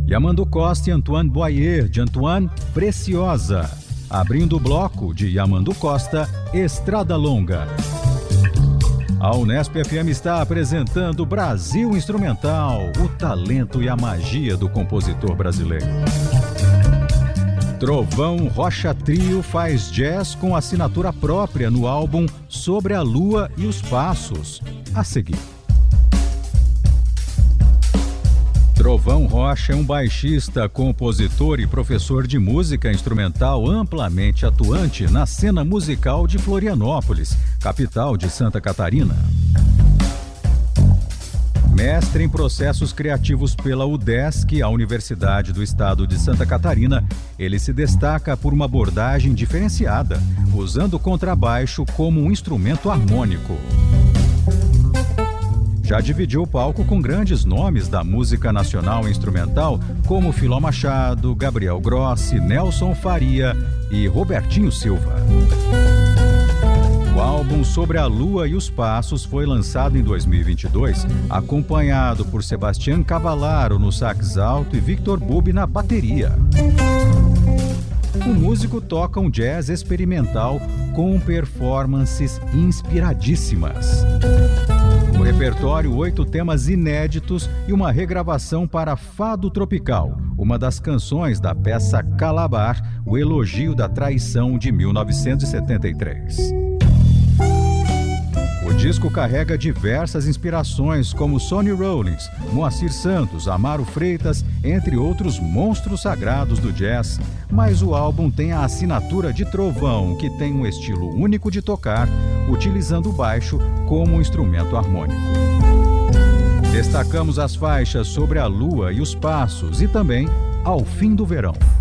Yamandu Costa e Antoine Boyer, de Antoine, Preciosa. Abrindo o bloco de Yamandu Costa, Estrada Longa. A Unesp FM está apresentando Brasil Instrumental, o talento e a magia do compositor brasileiro. Trovão Rocha Trio faz jazz com assinatura própria no álbum Sobre a Lua e os Passos. A seguir. Trovão Rocha é um baixista, compositor e professor de música instrumental amplamente atuante na cena musical de Florianópolis, capital de Santa Catarina. Mestre em processos criativos pela UDESC, a Universidade do Estado de Santa Catarina, ele se destaca por uma abordagem diferenciada, usando o contrabaixo como um instrumento harmônico. Já dividiu o palco com grandes nomes da música nacional instrumental, como Filó Machado, Gabriel Grossi, Nelson Faria e Robertinho Silva. O álbum Sobre a Lua e os Passos foi lançado em 2022, acompanhado por Sebastián Cavallaro no sax alto e Victor Bubi na bateria. O músico toca um jazz experimental com performances inspiradíssimas. No repertório, 8 temas inéditos e uma regravação para Fado Tropical, uma das canções da peça Calabar, o Elogio da Traição, de 1973. O disco carrega diversas inspirações, como Sonny Rollins, Moacir Santos, Amaro Freitas, entre outros monstros sagrados do jazz, mas o álbum tem a assinatura de Trovão, que tem um estilo único de tocar, utilizando o baixo como um instrumento harmônico. Destacamos as faixas Sobre a Lua e os Passos e também Ao Fim do Verão.